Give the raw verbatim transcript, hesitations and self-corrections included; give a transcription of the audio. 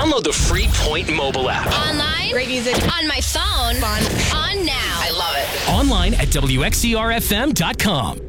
Download the free Point mobile app. Online. Great music. On my phone. Fun. On now. I love it. Online at W X C R F M dot com.